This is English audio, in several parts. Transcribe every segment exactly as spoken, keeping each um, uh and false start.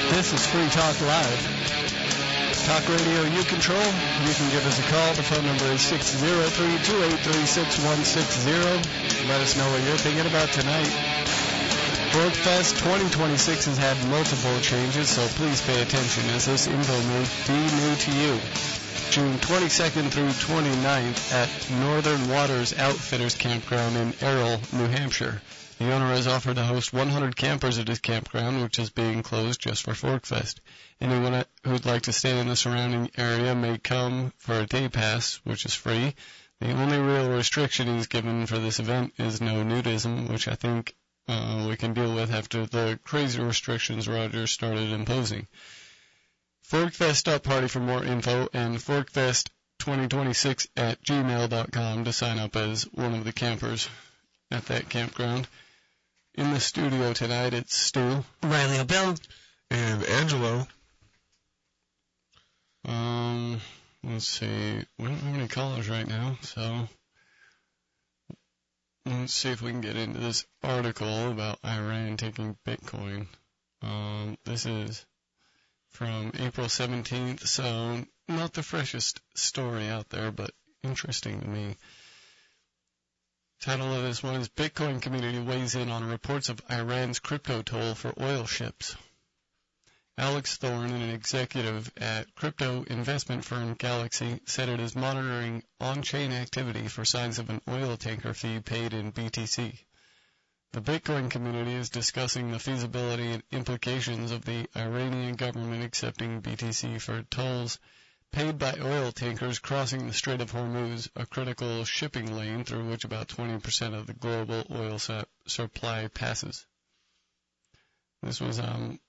This is Free Talk Live. Talk radio you control. You can give us a call. The phone number is six zero three, two eight three, six one six zero. Let us know what you're thinking about tonight. Forkfest twenty twenty-six has had multiple changes, so please pay attention as this info may be new to you. June twenty-second through twenty-ninth at Northern Waters Outfitters Campground in Errol, New Hampshire. The owner has offered to host one hundred campers at his campground, which is being closed just for Forkfest. Anyone who would like to stay in the surrounding area may come for a day pass, which is free. The only real restriction he's given for this event is no nudism, which I think uh, we can deal with after the crazy restrictions Roger started imposing. Forkfest.party for more info, and Forkfest twenty twenty-six at gmail dot com to sign up as one of the campers at that campground. In the studio tonight, it's Stu, Riley O'Bill, and Angelo. Um, let's see. We don't have any callers right now, so let's see if we can get into this article about Iran taking Bitcoin. Um, this is from April seventeenth, so not the freshest story out there, but interesting to me. Title of this one is Bitcoin Community Weighs In on Reports of Iran's Crypto Toll for Oil Ships. Alex Thorne, an executive at crypto investment firm Galaxy, said it is monitoring on-chain activity for signs of an oil tanker fee paid in B T C. The Bitcoin community is discussing the feasibility and implications of the Iranian government accepting B T C for tolls paid by oil tankers crossing the Strait of Hormuz, a critical shipping lane through which about twenty percent of the global oil su- supply passes. This was um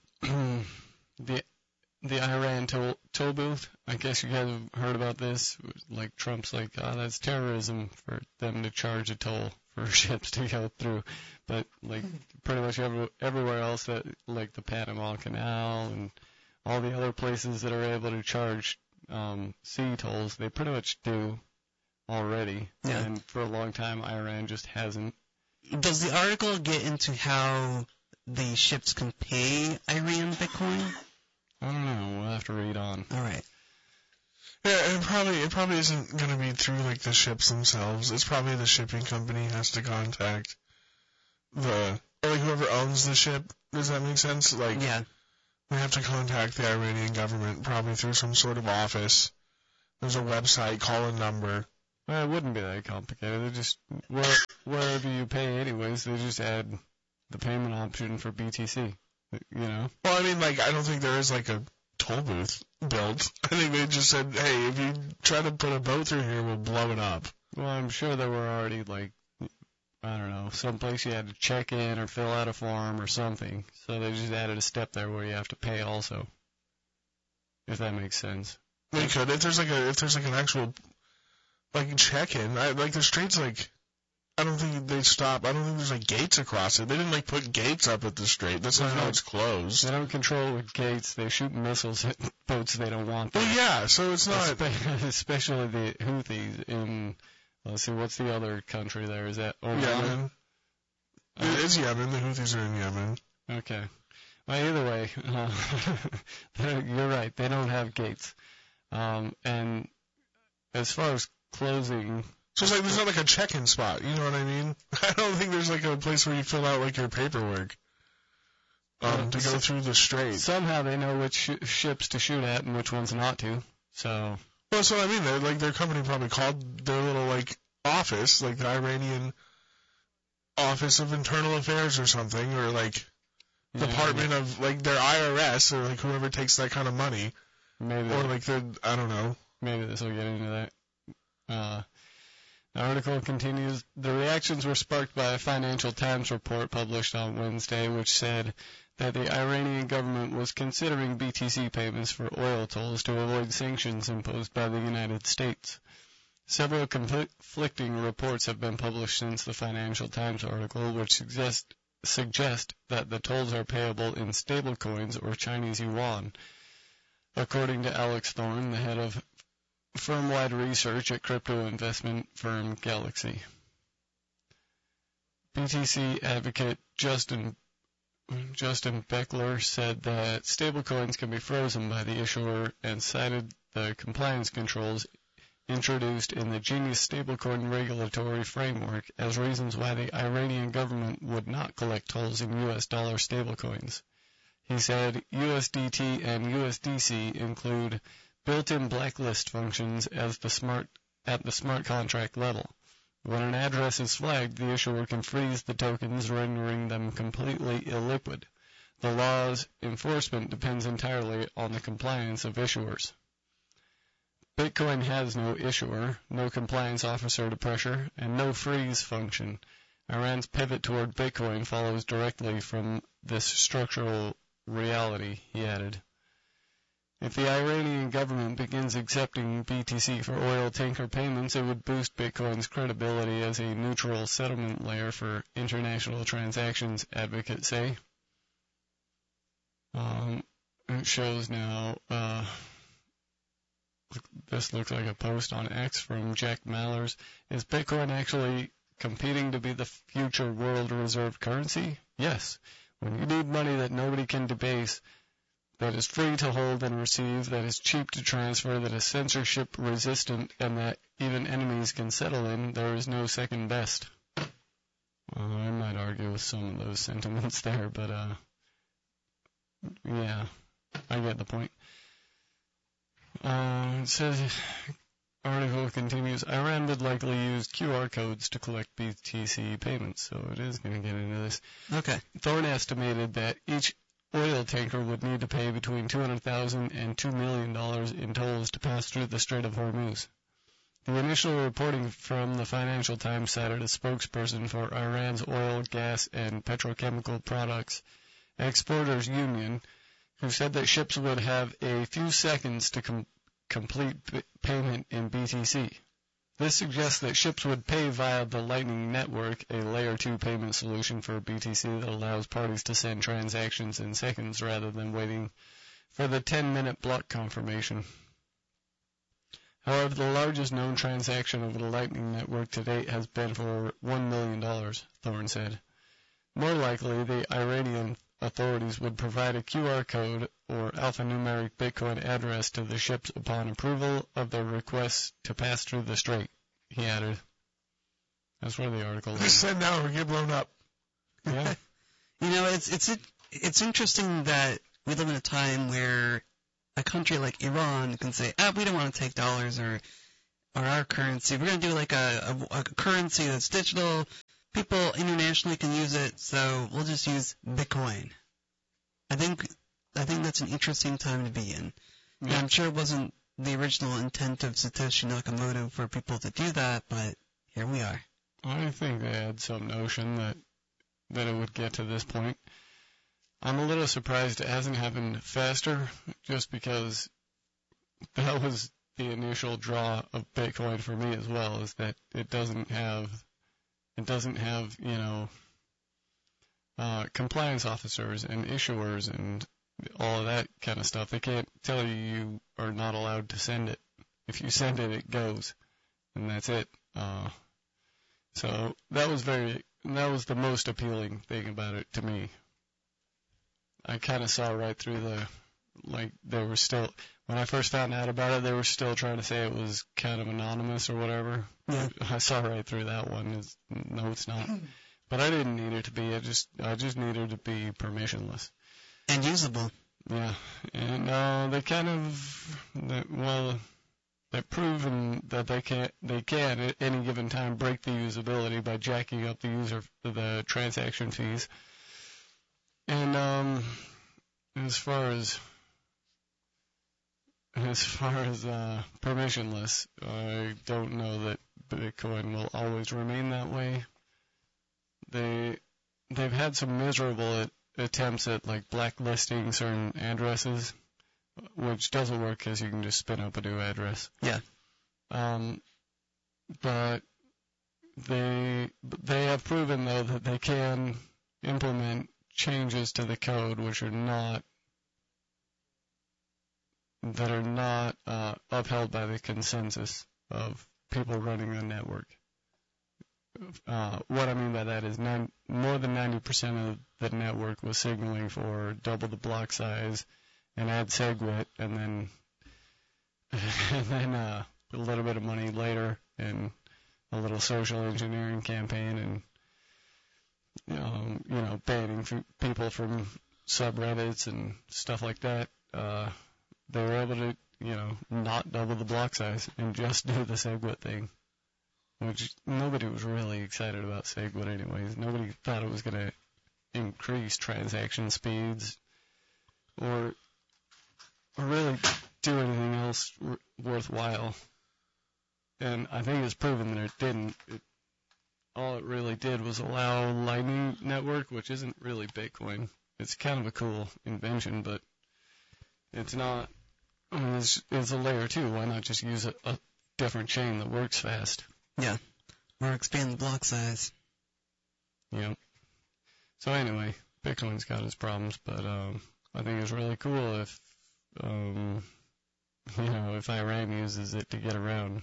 the the Iran toll, toll booth. I guess you guys have heard about this. Like Trump's like, oh, that's terrorism for them to charge a toll for ships to go through. But like pretty much every, everywhere else, that like the Panama Canal and all the other places that are able to charge um, sea tolls, they pretty much do already. Yeah. And for a long time, Iran just hasn't. Does the article get into how the ships can pay Iran Bitcoin? I don't know. We'll have to read on. All right. Yeah, it probably it probably isn't going to be through like the ships themselves. It's probably the shipping company has to contact the or like whoever owns the ship. Does that make sense? Like Yeah. They have to contact the Iranian government, probably through some sort of office. There's a website, call a number. Well, it wouldn't be that complicated. They just, where, wherever you pay anyways, they just add the payment option for B T C, you know? Well, I mean, like, I don't think there is, like, a toll booth built. I think they just said, hey, if you try to put a boat through here, we'll blow it up. Well, I'm sure there were already, like, I don't know, someplace you had to check in or fill out a form or something. So they just added a step there where you have to pay also, if that makes sense. They could. If there's like a, if there's like an actual, like, check-in, I, like, the strait's like, I don't think they stop. I don't think there's like gates across it. They didn't like put gates up at the strait. That's not how it's closed. They don't control with gates. They shoot missiles at boats they don't want. Well, yeah, so it's not. Especially the Houthis in, let's see, what's the other country there? Is that Oman? Yemen. Uh, It is Yemen. The Houthis are in Yemen. Okay. Well, either way, uh, you're right. They don't have gates. Um, and as far as closing... So it's like there's not like a check-in spot, you know what I mean? I don't think there's like a place where you fill out like your paperwork um, to go through the strait. Somehow they know which sh- ships to shoot at and which ones not to. So... Well, that's what I mean. They're, like, their company probably called their little, like, office, like the Iranian Office of Internal Affairs or something, or, like, yeah, Department yeah. of, like, their I R S, or, like, whoever takes that kind of money. Maybe Or, like, their, I don't know. Maybe this will get into that. Uh, the article continues, the reactions were sparked by a Financial Times report published on Wednesday, which said that the Iranian government was considering B T C payments for oil tolls to avoid sanctions imposed by the United States. Several conflicting reports have been published since the Financial Times article, which suggest, suggest that the tolls are payable in stablecoins or Chinese yuan. According to Alex Thorne, the head of firm-wide research at crypto investment firm Galaxy. B T C advocate Justin Justin Beckler said that stablecoins can be frozen by the issuer and cited the compliance controls introduced in the Genius stablecoin regulatory framework as reasons why the Iranian government would not collect tolls in U S dollar stablecoins. He said U S D T and U S D C include built-in blacklist functions as the smart, at the smart contract level. When an address is flagged, the issuer can freeze the tokens, rendering them completely illiquid. The law's enforcement depends entirely on the compliance of issuers. Bitcoin has no issuer, no compliance officer to pressure, and no freeze function. Iran's pivot toward Bitcoin follows directly from this structural reality, he added. If the Iranian government begins accepting B T C for oil tanker payments, it would boost Bitcoin's credibility as a neutral settlement layer for international transactions, advocates say. Um, it shows now, uh, this looks like a post on X from Jack Mallers. Is Bitcoin actually competing to be the future world reserve currency? Yes. When you need money that nobody can debase, that is free to hold and receive, that is cheap to transfer, that is censorship resistant, and that even enemies can settle in, there is no second best. Well, I might argue with some of those sentiments there, but uh, yeah, I get the point. Uh, it says, article continues, Iran would likely use Q R codes to collect B T C payments, so it is going to get into this. Okay. Thorne estimated that each oil tanker would need to pay between two hundred thousand dollars and two million dollars in tolls to pass through the Strait of Hormuz. The initial reporting from the Financial Times cited a spokesperson for Iran's oil, gas, and petrochemical products exporters union, who said that ships would have a few seconds to com- complete p- payment in B T C. This suggests that ships would pay via the Lightning Network, a Layer two payment solution for B T C that allows parties to send transactions in seconds rather than waiting for the ten-minute block confirmation. However, the largest known transaction over the Lightning Network to date has been for one million dollars, Thorne said. More likely, the Iranian authorities would provide a Q R code or alphanumeric Bitcoin address to the ships upon approval of their requests to pass through the strait, he added. That's where the article is. Just send now or get blown up. Yeah. You know, it's it's it's interesting that we live in a time where a country like Iran can say, ah, we don't want to take dollars or or our currency. We're going to do like a, a, a currency that's digital. People internationally can use it, so we'll just use Bitcoin. I think I think that's an interesting time to be in. Yeah. And I'm sure it wasn't the original intent of Satoshi Nakamoto for people to do that, but here we are. I think they had some notion that that it would get to this point. I'm a little surprised it hasn't happened faster, just because that was the initial draw of Bitcoin for me as well, is that it doesn't have It doesn't have, you know, uh, compliance officers and issuers and all of that kind of stuff. They can't tell you you are not allowed to send it. If you send it, it goes, and that's it. Uh, so that was very, that was the most appealing thing about it to me. I kind of saw right through the, like, they were still, when I first found out about it, they were still trying to say it was kind of anonymous or whatever. Yeah. I saw right through that one. It's, no, it's not. But I didn't need it to be. I just, I just needed it to be permissionless. And usable. Yeah. And uh, they kind of, they, well, they've proven that they can, they can at any given time break the usability by jacking up the user, the transaction fees. And um, as far as As far as uh, permissionless, I don't know that Bitcoin will always remain that way. They they've had some miserable at, attempts at like blacklisting certain addresses, which doesn't work because you can just spin up a new address. Yeah. Um, but they they have proven though that they can implement changes to the code which are not that are not uh, upheld by the consensus of people running the network. uh, what I mean by that is nine, more than ninety percent of the network was signaling for double the block size and add SegWit, and then and then uh, a little bit of money later and a little social engineering campaign and um, you know banning f- people from subreddits and stuff like that. Uh, they were able to you know not double the block size and just do the SegWit thing, which nobody was really excited about SegWit anyways. Nobody thought it was going to increase transaction speeds or, or really do anything else r- worthwhile. And I think it's proven that it didn't. It, all it really did was allow Lightning Network, which isn't really Bitcoin. It's kind of a cool invention, but it's not. I mean, it's, it's a layer two. Why not just use a, a different chain that works fast? Yeah. Or expand the block size. Yep. So anyway, Bitcoin's got its problems, but um, I think it's really cool if, um, you know, if Iran uses it to get around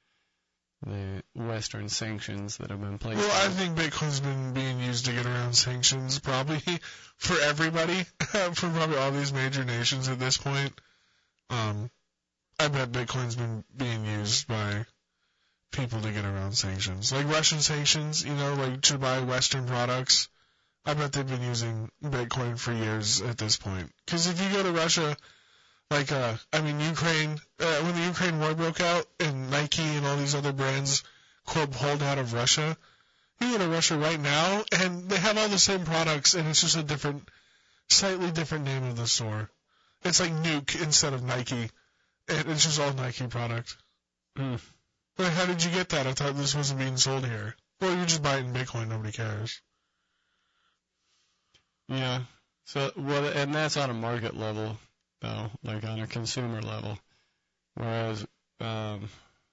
the Western sanctions that have been placed. Well, I think Bitcoin's been being used to get around sanctions probably for everybody, for probably all these major nations at this point. Um, I bet Bitcoin's been being used by people to get around sanctions. Like Russian sanctions, you know, like to buy Western products. I bet they've been using Bitcoin for years at this point. Because if you go to Russia, like, uh, I mean, Ukraine, uh, when the Ukraine war broke out and Nike and all these other brands, quote, pulled out of Russia, you go to Russia right now and they have all the same products and it's just a different, slightly different name of the store. It's like Nuke instead of Nike. And it's just all Nike product. Mm. But how did you get that? I thought this wasn't being sold here. Well, you just buy it in Bitcoin. Nobody cares. Yeah. So, well, and that's on a market level, though, like on a consumer level. Whereas, um,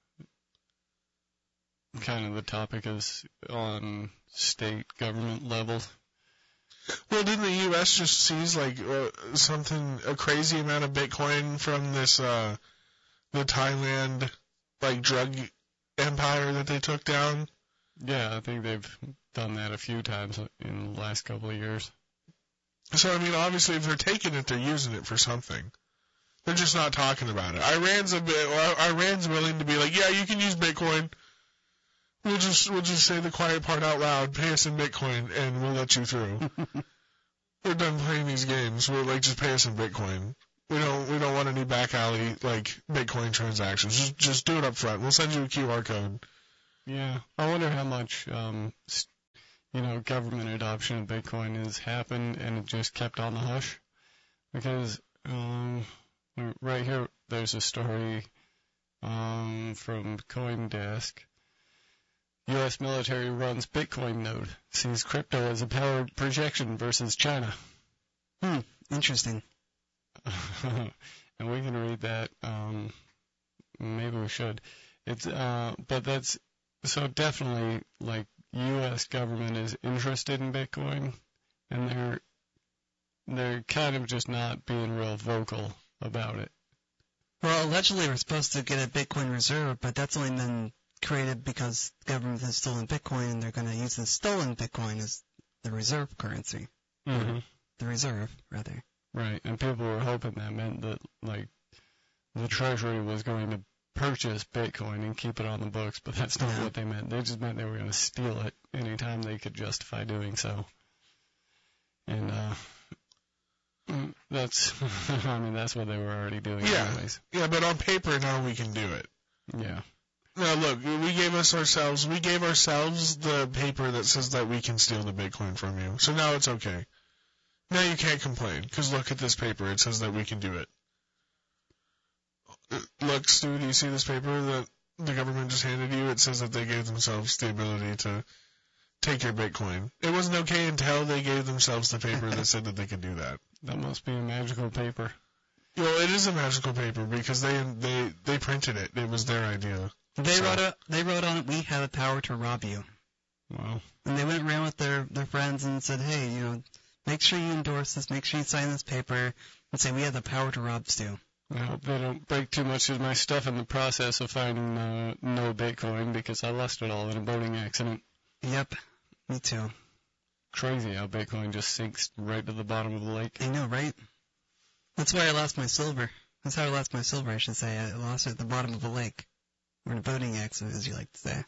kind of the topic is on state government level. Well, didn't the U S just seize like uh, something, a crazy amount of Bitcoin from this, uh, the Thailand, like drug empire that they took down? Yeah, I think they've done that a few times in the last couple of years. So, I mean, obviously, if they're taking it, they're using it for something. They're just not talking about it. Iran's a bit, well, Iran's willing to be like, yeah, you can use Bitcoin. We'll just, we'll just say the quiet part out loud, pay us in Bitcoin, and we'll let you through. We're done playing these games. We're like, just pay us in Bitcoin. We don't, we don't want any back alley, like, Bitcoin transactions. Just, just do it up front. We'll send you a Q R code. Yeah. I wonder how much, um, you know, government adoption of Bitcoin has happened and it just kept on the hush. Because, um, right here, there's a story, um, from CoinDesk. U S military runs Bitcoin node, sees crypto as a power projection versus China. Hmm, interesting. And we can read that, um, maybe we should. It's, uh, but that's, so definitely, like, U S government is interested in Bitcoin, and they're, they're kind of just not being real vocal about it. Well, allegedly we're supposed to get a Bitcoin reserve, but that's only been created because the government has stolen Bitcoin and they're going to use the stolen Bitcoin as the reserve currency. Mm-hmm. The reserve, rather. Right, and people were hoping that meant that, like, the Treasury was going to purchase Bitcoin and keep it on the books, but that's not Yeah. what they meant. They just meant they were going to steal it anytime they could justify doing so. And, uh, that's, I mean, that's what they were already doing Yeah. anyways. Yeah, but on paper now we can do it. Yeah. Now look, we gave us ourselves, we gave ourselves the paper that says that we can steal the Bitcoin from you. So now it's okay. Now you can't complain, because look at this paper, it says that we can do it. Look, Stu, do you see this paper that the government just handed you? It says that they gave themselves the ability to take your Bitcoin. It wasn't okay until they gave themselves the paper that said that they could do that. That must be a magical paper. Well, it is a magical paper because they they they printed it. It was their idea. They So- wrote a, They wrote on it, "We have the power to rob you." Wow. And they went around with their, their friends and said, hey, you know, make sure you endorse this, make sure you sign this paper, and say, we have the power to rob Stu. I hope they don't break too much of my stuff in the process of finding uh, no Bitcoin, because I lost it all in a boating accident. Yep, me too. Crazy how Bitcoin just sinks right to the bottom of the lake. I know, right? That's why I lost my silver. That's how I lost my silver, I should say. I lost it at the bottom of a lake. Or in a boating accident, as you like to say.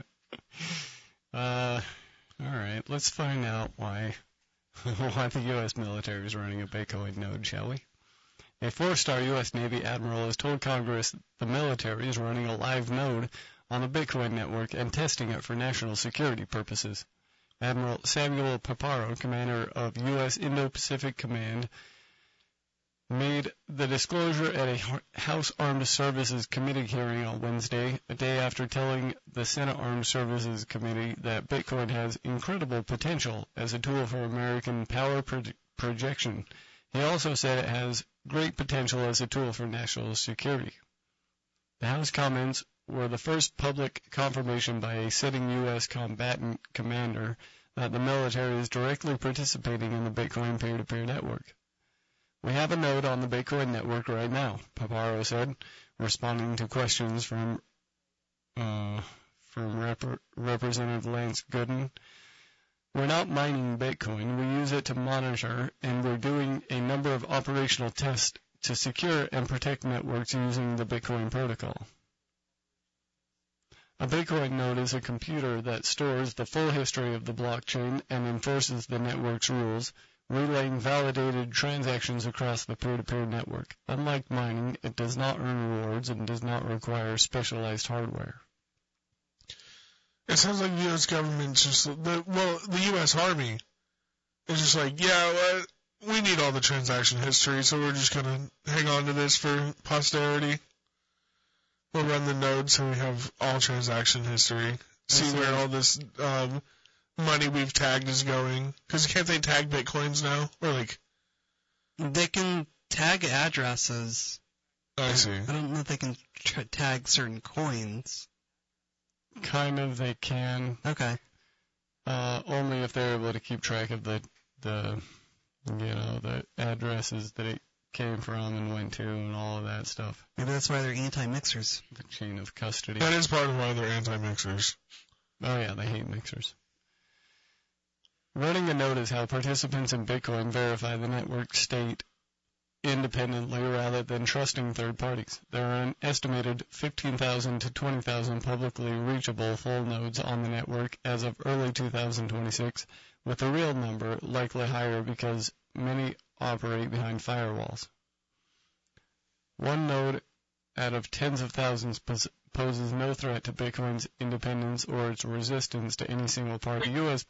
uh, alright, let's find out why, why the U S military is running a Bitcoin node, shall we? A four-star U S Navy admiral has told Congress the military is running a live node on the Bitcoin network and testing it for national security purposes. Admiral Samuel Paparo, commander of U S Indo-Pacific Command, made the disclosure at a House Armed Services Committee hearing on Wednesday, a day after telling the Senate Armed Services Committee that Bitcoin has incredible potential as a tool for American power pro- projection. He also said it has great potential as a tool for national security. The House comments were the first public confirmation by a sitting U S combatant commander that the military is directly participating in the Bitcoin peer-to-peer network. We have a node on the Bitcoin network right now, Paparo said, responding to questions from uh, from Rep- Representative Lance Gooden. We're not mining Bitcoin. We use it to monitor, and we're doing a number of operational tests to secure and protect networks using the Bitcoin protocol. A Bitcoin node is a computer that stores the full history of the blockchain and enforces the network's rules, relaying validated transactions across the peer-to-peer network. Unlike mining, it does not earn rewards and does not require specialized hardware. It sounds like the U S government just, the, well, the U S Army is just like, yeah, well, we need all the transaction history, so we're just going to hang on to this for posterity. We'll run the node so we have all transaction history, see where all this um, money we've tagged is going. Because can't they tag Bitcoins now? Or like... They can tag addresses. I see. I don't know if they can tra- tag certain coins. Kind of, they can. Okay. Uh, only if they're able to keep track of the, the, you know, the addresses that it came from and went to and all of that stuff. Maybe that's why they're anti-mixers. The chain of custody. That is part of why they're anti-mixers. Oh yeah, they hate mixers. Running a node is how participants in Bitcoin verify the network state independently rather than trusting third parties. There are an estimated fifteen thousand to twenty thousand publicly reachable full nodes on the network as of early two thousand twenty-six, with the real number likely higher because many operate behind firewalls. One node out of tens of thousands pos- poses no threat to Bitcoin's independence or its resistance to any single party. U S